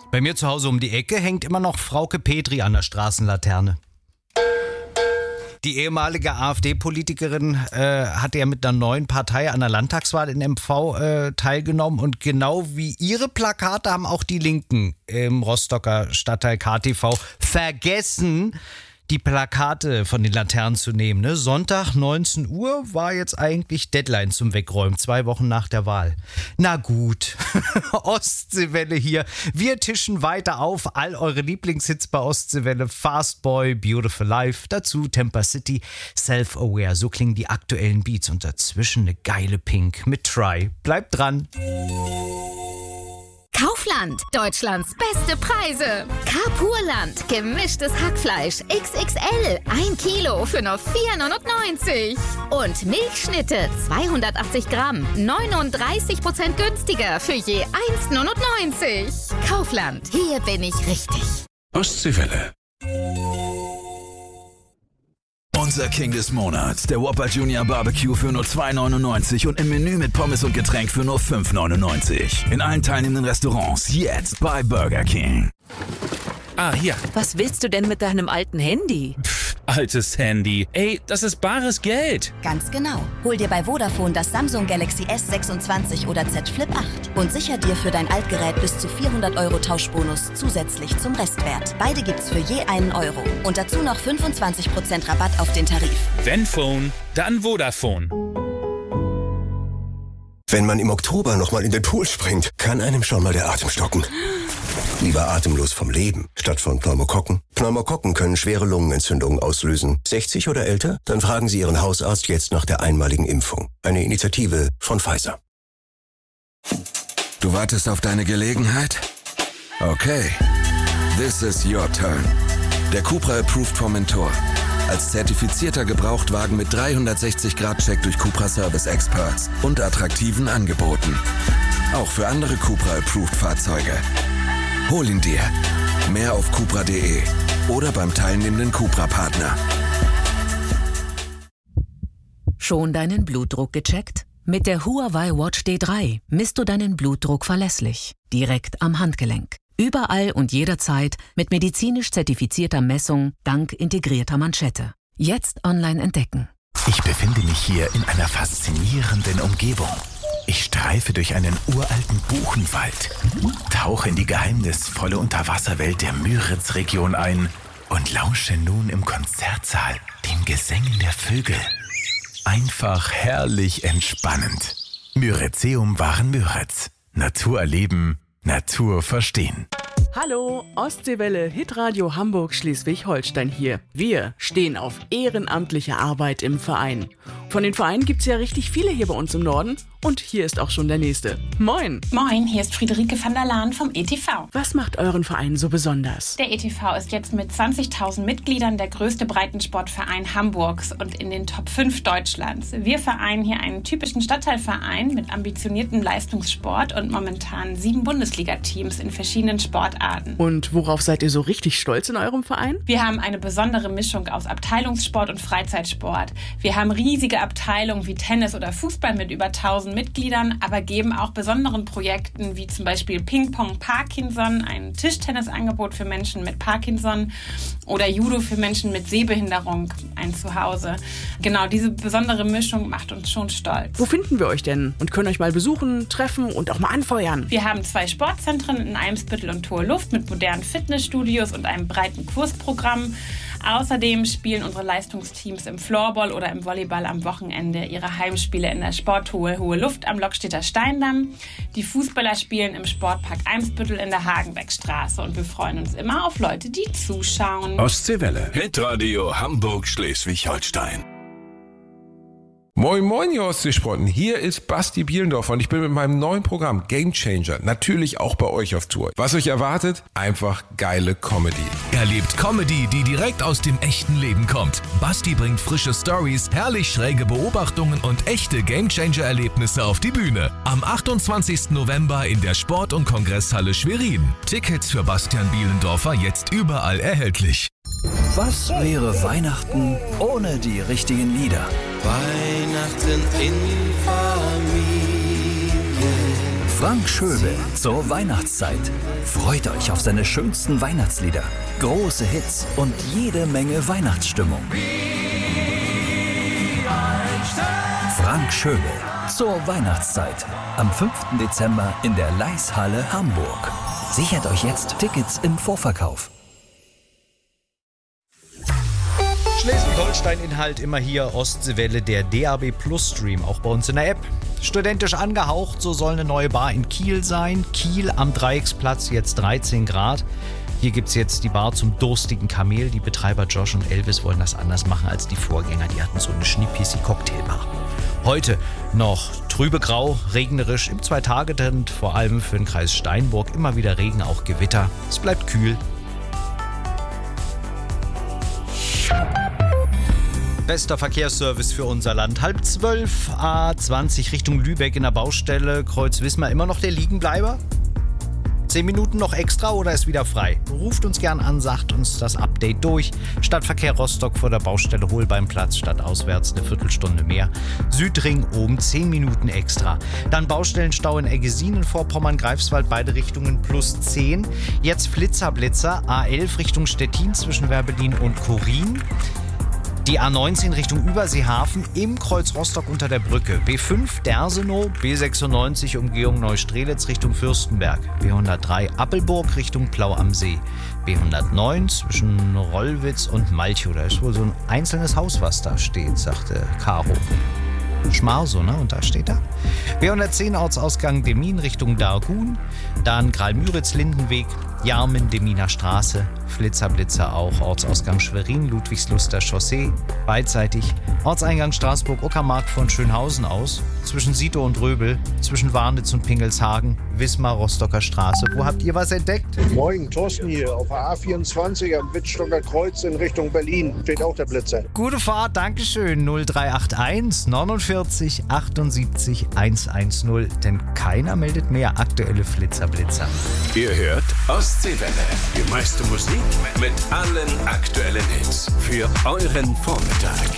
Bei mir zu Hause um die Ecke hängt immer noch Frauke Petri an der Straßenlaterne. Die ehemalige AfD-Politikerin hat ja mit einer neuen Partei an der Landtagswahl in MV teilgenommen und genau wie ihre Plakate haben auch die Linken im Rostocker Stadtteil KTV vergessen, die Plakate von den Laternen zu nehmen. Ne? Sonntag 19 Uhr war jetzt eigentlich Deadline zum Wegräumen, 2 Wochen nach der Wahl. Na gut, Ostseewelle hier. Wir tischen weiter auf. All eure Lieblingshits bei Ostseewelle. Fast Boy, Beautiful Life. Dazu Temper City, Self-Aware. So klingen die aktuellen Beats. Und dazwischen eine geile Pink mit Try. Bleibt dran. Kaufland, Deutschlands beste Preise. Carpurland, gemischtes Hackfleisch XXL, 1 Kilo für nur 4,99 €. Und Milchschnitte, 280 Gramm, 39% günstiger für je 1,99 €. Kaufland, hier bin ich richtig. Ostseewelle. Unser King des Monats, der Whopper Junior Barbecue für nur 2,99 € und im Menü mit Pommes und Getränk für nur 5,99 €. In allen teilnehmenden Restaurants jetzt bei Burger King. Ah, hier. Was willst du denn mit deinem alten Handy? Altes Handy. Ey, das ist bares Geld. Ganz genau. Hol dir bei Vodafone das Samsung Galaxy S26 oder Z Flip 8 und sicher dir für dein Altgerät bis zu 400 € Tauschbonus zusätzlich zum Restwert. Beide gibt's für je einen Euro. Und dazu noch 25% Rabatt auf den Tarif. Wenn Phone, dann Vodafone. Wenn man im Oktober nochmal in den Pool springt, kann einem schon mal der Atem stocken. Lieber atemlos vom Leben, statt von Pneumokokken. Pneumokokken können schwere Lungenentzündungen auslösen. 60 oder älter? Dann fragen Sie Ihren Hausarzt jetzt nach der einmaligen Impfung. Eine Initiative von Pfizer. Du wartest auf deine Gelegenheit? Okay. This is your turn. Der Cupra Approved Formentor. Als zertifizierter Gebrauchtwagen mit 360-Grad-Check durch Cupra Service Experts und attraktiven Angeboten. Auch für andere Cupra Approved Fahrzeuge. Hol ihn dir. Mehr auf cupra.de oder beim teilnehmenden Cupra-Partner. Schon deinen Blutdruck gecheckt? Mit der Huawei Watch D3 misst du deinen Blutdruck verlässlich. Direkt am Handgelenk. Überall und jederzeit mit medizinisch zertifizierter Messung dank integrierter Manschette. Jetzt online entdecken. Ich befinde mich hier in einer faszinierenden Umgebung. Ich streife durch einen uralten Buchenwald, tauche in die geheimnisvolle Unterwasserwelt der Müritz-Region ein und lausche nun im Konzertsaal den Gesängen der Vögel. Einfach herrlich entspannend. Müritzeum waren Müritz. Natur erleben, Natur verstehen. Hallo, Ostseewelle, Hitradio Hamburg Schleswig-Holstein hier. Wir stehen auf ehrenamtliche Arbeit im Verein. Von den Vereinen gibt's ja richtig viele hier bei uns im Norden. Und hier ist auch schon der nächste. Moin! Moin, hier ist Friederike van der Laan vom ETV. Was macht euren Verein so besonders? Der ETV ist jetzt mit 20.000 Mitgliedern der größte Breitensportverein Hamburgs und in den Top 5 Deutschlands. Wir vereinen hier einen typischen Stadtteilverein mit ambitioniertem Leistungssport und momentan 7 Bundesliga-Teams in verschiedenen Sportarten. Und worauf seid ihr so richtig stolz in eurem Verein? Wir haben eine besondere Mischung aus Abteilungssport und Freizeitsport. Wir haben riesige Abteilungen wie Tennis oder Fußball mit über 1000 Mitgliedern, aber geben auch besonderen Projekten wie zum Beispiel Ping-Pong Parkinson, ein Tischtennisangebot für Menschen mit Parkinson oder Judo für Menschen mit Sehbehinderung, ein Zuhause. Genau, diese besondere Mischung macht uns schon stolz. Wo finden wir euch denn und können euch mal besuchen, treffen und auch mal anfeuern? Wir haben 2 Sportzentren in Eimsbüttel und Hohe Luft mit modernen Fitnessstudios und einem breiten Kursprogramm. Außerdem spielen unsere Leistungsteams im Floorball oder im Volleyball am Wochenende ihre Heimspiele in der Sporthalle Hohe Luft am Lockstedter Steindamm. Die Fußballer spielen im Sportpark Eimsbüttel in der Hagenbeckstraße und wir freuen uns immer auf Leute, die zuschauen. Ostseewelle. Hitradio Hamburg Schleswig-Holstein. Moin moin, ihr Ostseesprotten. Hier ist Basti Bielendorfer und ich bin mit meinem neuen Programm Game Changer natürlich auch bei euch auf Tour. Was euch erwartet? Einfach geile Comedy. Erlebt Comedy, die direkt aus dem echten Leben kommt. Basti bringt frische Stories, herrlich schräge Beobachtungen und echte Game Changer Erlebnisse auf die Bühne. Am 28. November in der Sport- und Kongresshalle Schwerin. Tickets für Bastian Bielendorfer jetzt überall erhältlich. Was wäre Weihnachten ohne die richtigen Lieder? Weihnachten in Familie. Frank Schöbel zur Weihnachtszeit. Freut euch auf seine schönsten Weihnachtslieder, große Hits und jede Menge Weihnachtsstimmung. Frank Schöbel zur Weihnachtszeit. Am 5. Dezember in der Leishalle Hamburg. Sichert euch jetzt Tickets im Vorverkauf. Schleswig-Holstein-Inhalt immer hier, Ostseewelle, der DAB Plus Stream, auch bei uns in der App. Studentisch angehaucht, so soll eine neue Bar in Kiel sein. Kiel am Dreiecksplatz, jetzt 13 Grad. Hier gibt's jetzt die Bar zum durstigen Kamel. Die Betreiber Josh und Elvis wollen das anders machen als die Vorgänger. Die hatten so eine Schnippisi-Cocktailbar. Heute noch trübe Grau, regnerisch, im 2-Tage-Trend, vor allem für den Kreis Steinburg. Immer wieder Regen, auch Gewitter. Es bleibt kühl. Bester Verkehrsservice für unser Land. 11:30, A20 Richtung Lübeck in der Baustelle. Kreuz Wismar, immer noch der Liegenbleiber? 10 Minuten noch extra oder ist wieder frei? Ruft uns gern an, sagt uns das Update durch. Stadtverkehr Rostock vor der Baustelle Holbeinplatz, stadtauswärts eine Viertelstunde mehr. Südring oben 10 Minuten extra. Dann Baustellenstau in Eggesin, Vorpommern, Greifswald, beide Richtungen +10. Jetzt Flitzer, A11 Richtung Stettin zwischen Werbelin und Korin. Die A19 Richtung Überseehafen im Kreuz Rostock unter der Brücke. B5 Dersenow, B96 Umgehung Neustrelitz Richtung Fürstenberg. B103 Appelburg Richtung Plau am See. B109 zwischen Rollwitz und Malchow. Da ist wohl so ein einzelnes Haus, was da steht, sagte Caro. Schmarso, ne? Und da steht er. B110 Ortsausgang Demmin Richtung Dargun. Dann Graal-Müritz-Lindenweg, Jarmen-Deminer Straße. Flitzer auch. Ortsausgang Schwerin, Ludwigsluster Chaussee. Beidseitig. Ortseingang Straßburg, Uckermark von Schönhausen aus. Zwischen Sito und Röbel. Zwischen Warnitz und Pingelshagen. Wismar, Rostocker Straße. Wo habt ihr was entdeckt? Moin, Thorsten hier. Auf der A24 am Wittstocker Kreuz in Richtung Berlin steht auch der Blitzer. Gute Fahrt, Dankeschön. 0381 49 78 110. Denn keiner meldet mehr aktuelle Flitzer. Ihr hört Ostseewelle. Die meiste Musik mit allen aktuellen Hits für euren Vormittag.